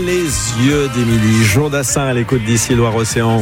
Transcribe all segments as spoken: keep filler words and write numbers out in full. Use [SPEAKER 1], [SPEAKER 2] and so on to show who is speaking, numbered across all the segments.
[SPEAKER 1] Les yeux d'Émilie. Jean Dassin à l'écoute d'ici Loire-Océan.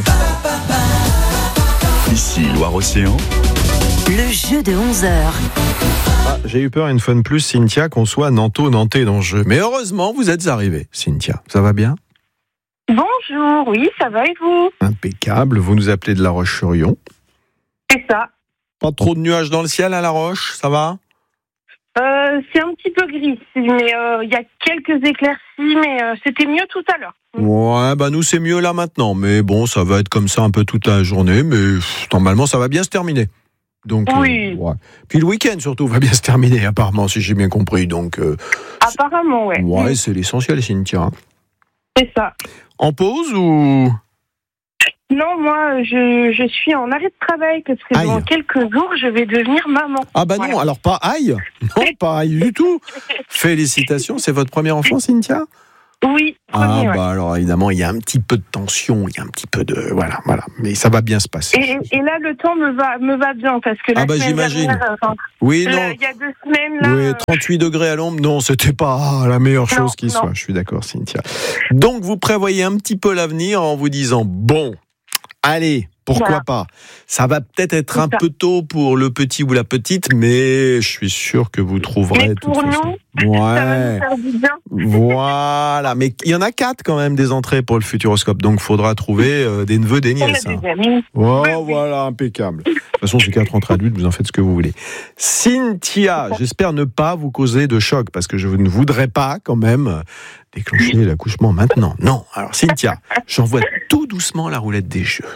[SPEAKER 2] Ici Loire-Océan.
[SPEAKER 3] Le jeu de onze heures.
[SPEAKER 1] Ah, j'ai eu peur une fois de plus, Cynthia, qu'on soit nanto-nantais dans le jeu. Mais heureusement, vous êtes arrivée, Cynthia. Ça va bien ?
[SPEAKER 4] Bonjour, oui, ça va et vous ?
[SPEAKER 1] Impeccable. Vous nous appelez de La Roche-sur-Yon.
[SPEAKER 4] C'est ça.
[SPEAKER 1] Pas trop de nuages dans le ciel à La Roche, ça va ?
[SPEAKER 4] Euh, c'est un petit peu gris, mais il euh, y a quelques éclaircies, mais euh, c'était mieux tout à l'heure.
[SPEAKER 1] Ouais, bah nous c'est mieux là maintenant. Mais bon, ça va être comme ça un peu toute la journée. Mais pff, normalement, ça va bien se terminer. Donc,
[SPEAKER 4] oui.
[SPEAKER 1] Euh, ouais. Puis le week-end surtout va bien se terminer, apparemment, si j'ai bien compris. Donc, euh,
[SPEAKER 4] apparemment, ouais.
[SPEAKER 1] Ouais,
[SPEAKER 4] oui.
[SPEAKER 1] C'est l'essentiel, Cynthia.
[SPEAKER 4] C'est ça.
[SPEAKER 1] En pause ou...
[SPEAKER 4] Non, moi, je, je suis en arrêt de travail parce que
[SPEAKER 1] Aïe.
[SPEAKER 4] dans quelques jours, je vais devenir maman.
[SPEAKER 1] Ah bah
[SPEAKER 4] voilà.
[SPEAKER 1] non, alors pas aïe. Non, pas aïe du tout. Félicitations, c'est votre premier enfant, Cynthia ?
[SPEAKER 4] Oui,
[SPEAKER 1] Ah
[SPEAKER 4] premier, ouais.
[SPEAKER 1] bah alors évidemment, il y a un petit peu de tension, il y a un petit peu de... Voilà, voilà. Mais ça va bien se passer.
[SPEAKER 4] Et, et là, le temps me va, me va bien parce que la
[SPEAKER 1] Ah bah
[SPEAKER 4] semaine
[SPEAKER 1] j'imagine.
[SPEAKER 4] dernière, enfin,
[SPEAKER 1] Oui,
[SPEAKER 4] euh,
[SPEAKER 1] non.
[SPEAKER 4] il y a deux semaines, là...
[SPEAKER 1] Oui,
[SPEAKER 4] euh,
[SPEAKER 1] trente-huit degrés à l'ombre, non, c'était pas la meilleure
[SPEAKER 4] Non,
[SPEAKER 1] chose qui
[SPEAKER 4] non.
[SPEAKER 1] soit. Je suis d'accord, Cynthia. Donc, vous prévoyez un petit peu l'avenir en vous disant, bon, allez, pourquoi
[SPEAKER 4] Voilà.
[SPEAKER 1] pas ? Ça va peut-être être
[SPEAKER 4] C'est
[SPEAKER 1] un
[SPEAKER 4] ça.
[SPEAKER 1] peu tôt pour le petit ou la petite, mais je suis sûr que vous trouverez...
[SPEAKER 4] Mais
[SPEAKER 1] de toute
[SPEAKER 4] pour
[SPEAKER 1] façon.
[SPEAKER 4] nous, ça va
[SPEAKER 1] Ouais,
[SPEAKER 4] nous faire du bien.
[SPEAKER 1] voilà. Mais il y en a quatre quand même des entrées pour le Futuroscope, donc il faudra trouver euh, des neveux, des
[SPEAKER 4] On a
[SPEAKER 1] nièces. hein.
[SPEAKER 4] des amis.
[SPEAKER 1] Oh,
[SPEAKER 4] Oui, oui.
[SPEAKER 1] voilà, impeccable. De toute façon, c'est quatre entrées adultes, vous en faites ce que vous voulez. Cynthia, j'espère ne pas vous causer de choc, parce que je ne voudrais pas, quand même, déclencher l'accouchement maintenant. Non. Alors, Cynthia, j'envoie tout doucement la roulette des jeux.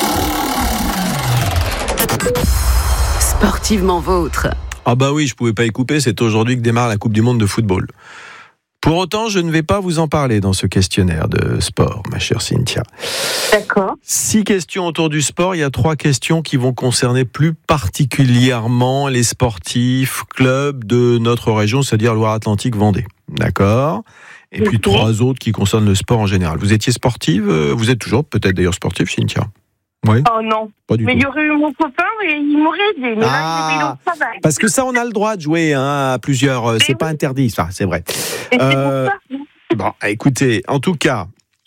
[SPEAKER 3] Sportivement vôtre.
[SPEAKER 1] Ah bah oui, je pouvais pas y couper, c'est aujourd'hui que démarre la Coupe du Monde de football. Pour autant, je ne vais pas vous en parler dans ce questionnaire de sport, ma chère Cynthia.
[SPEAKER 4] D'accord.
[SPEAKER 1] Six questions autour du sport. Il y a trois questions qui vont concerner plus particulièrement les sportifs, clubs de notre région, c'est-à-dire Loire-Atlantique, Vendée. D'accord ? Et puis
[SPEAKER 4] Ok.
[SPEAKER 1] trois autres qui concernent le sport en général. Vous étiez sportive ? Vous êtes toujours peut-être d'ailleurs sportive, Cynthia ? Oui ?
[SPEAKER 4] Oh non.
[SPEAKER 1] Pas du
[SPEAKER 4] Mais
[SPEAKER 1] tout.
[SPEAKER 4] il y aurait eu mon copain et il m'aurait aidé. Mais
[SPEAKER 1] Ah.
[SPEAKER 4] là, il est au travail.
[SPEAKER 1] Parce que ça, on a le droit de jouer hein, à plusieurs. euh, C'est
[SPEAKER 4] oui.
[SPEAKER 1] pas interdit, ça, c'est vrai.
[SPEAKER 4] Et
[SPEAKER 1] Euh,
[SPEAKER 4] c'est pour ça.
[SPEAKER 1] Bon, écoutez, en tout cas,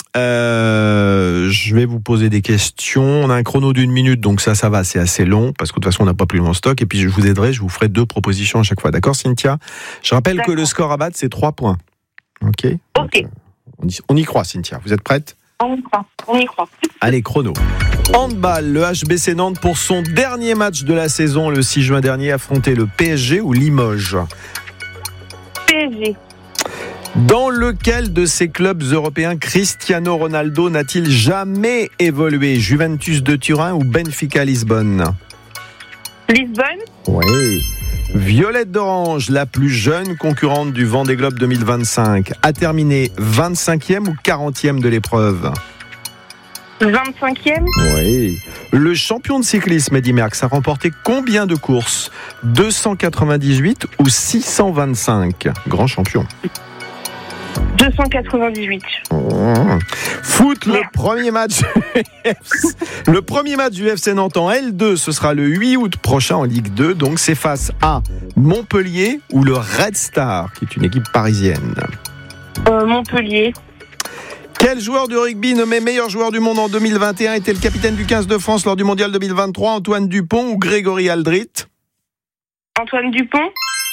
[SPEAKER 1] euh, je vais vous poser des questions. On a un chrono d'une minute, donc ça, ça va, c'est assez long, parce que de toute façon, on n'a pas plus long en stock. Et puis, je vous aiderai, je vous ferai deux propositions à chaque fois. D'accord, Cynthia ? Je rappelle que
[SPEAKER 4] D'accord.
[SPEAKER 1] le score à battre, c'est trois points. OK ? Donc,
[SPEAKER 4] Ok.
[SPEAKER 1] euh, on, y, on y croit, Cynthia. Vous êtes prête ?
[SPEAKER 4] On y croit. On y croit.
[SPEAKER 1] Allez, chrono. Handball, le H B C Nantes, pour son dernier match de la saison, le six juin dernier, affrontait le P S G ou Limoges.
[SPEAKER 4] P S G.
[SPEAKER 1] Dans lequel de ces clubs européens Cristiano Ronaldo n'a-t-il jamais évolué ? Juventus de Turin ou Benfica Lisbonne ?
[SPEAKER 4] Lisbonne.
[SPEAKER 1] Oui. Violette d'Orange, la plus jeune concurrente du Vendée Globe deux mille vingt-cinq, a terminé vingt-cinquième ou quarantième de l'épreuve ?
[SPEAKER 4] vingt-cinquième.
[SPEAKER 1] Oui. Le champion de cyclisme, Eddy Merckx, a remporté combien de courses ? deux cent quatre-vingt-dix-huit ou six cent vingt-cinq ? Grand champion.
[SPEAKER 4] deux cent quatre-vingt-dix-huit.
[SPEAKER 1] Mmh. Foot, le premier match le premier match du F C Nantes en L deux, ce sera le huit août prochain en Ligue deux, donc c'est face à Montpellier ou le Red Star, qui est une équipe parisienne.
[SPEAKER 4] Euh, Montpellier.
[SPEAKER 1] Quel joueur de rugby nommé meilleur joueur du monde en deux mille vingt et un était le capitaine du quinze de France lors du mondial deux mille vingt-trois, Antoine Dupont ou Grégory Aldrit ?
[SPEAKER 4] Antoine Dupont.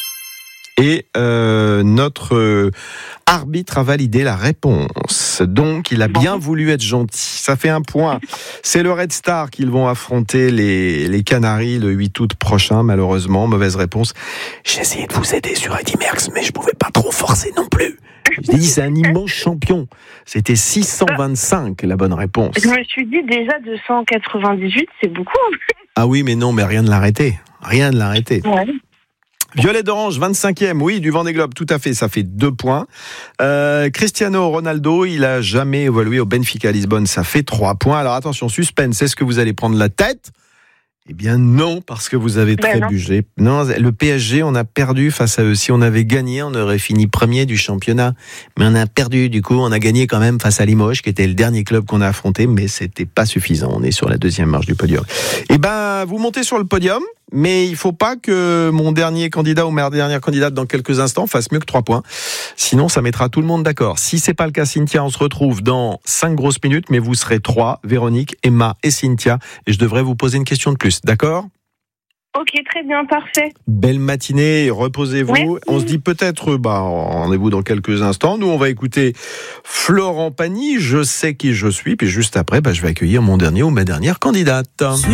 [SPEAKER 1] Et euh, notre euh, arbitre a validé la réponse. Donc, il a bien voulu être gentil. Ça fait un point. C'est le Red Star qu'ils vont affronter les, les Canaries le huit août prochain. Malheureusement, mauvaise réponse. J'ai essayé de vous aider sur Eddy Merckx, mais je pouvais pas trop forcer non plus. Je dit, c'est un immense champion. C'était six cent vingt-cinq, la bonne réponse.
[SPEAKER 4] Je me suis dit déjà deux cent quatre-vingt-dix-huit, c'est beaucoup.
[SPEAKER 1] Ah oui, mais non, mais rien de l'arrêter. Rien de l'arrêter.
[SPEAKER 4] Ouais.
[SPEAKER 1] Violet d'Orange, vingt-cinquième, oui, du Vendée Globe, tout à fait, ça fait deux points. Euh, Cristiano Ronaldo, il a jamais évolué au Benfica Lisbonne, ça fait trois points. Alors attention, suspense, est-ce que vous allez prendre la tête ? Eh bien non, parce que vous avez
[SPEAKER 4] Ben
[SPEAKER 1] trébuché. Non. non, le P S G, on a perdu face à eux. Si on avait gagné, on aurait fini premier du championnat. Mais on a perdu, du coup, on a gagné quand même face à Limoges, qui était le dernier club qu'on a affronté, mais c'était pas suffisant. On est sur la deuxième marche du podium. Eh ben, vous montez sur le podium. mais il faut pas que mon dernier candidat ou ma dernière candidate dans quelques instants fasse mieux que trois points. Sinon, ça mettra tout le monde d'accord. Si c'est pas le cas, Cynthia, on se retrouve dans cinq grosses minutes, mais vous serez trois, Véronique, Emma et Cynthia, et je devrais vous poser une question de plus, d'accord ?
[SPEAKER 4] Ok, très bien, parfait.
[SPEAKER 1] Belle matinée, reposez-vous.
[SPEAKER 4] Merci.
[SPEAKER 1] On se dit peut-être, bah, rendez-vous dans quelques instants. Nous, on va écouter Florent Pagny, Je sais qui je suis, puis juste après, bah, je vais accueillir mon dernier ou ma dernière candidate.